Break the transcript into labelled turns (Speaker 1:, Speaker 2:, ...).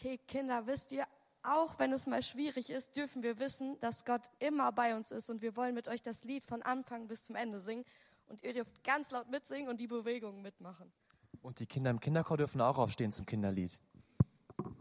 Speaker 1: Okay, Kinder, wisst ihr, auch wenn es mal schwierig ist, dürfen wir wissen, dass Gott immer bei uns ist. Und wir wollen mit euch das Lied von Anfang bis zum Ende singen. Und ihr dürft ganz laut mitsingen und die Bewegungen mitmachen.
Speaker 2: Und die Kinder im Kinderchor dürfen auch aufstehen zum Kinderlied.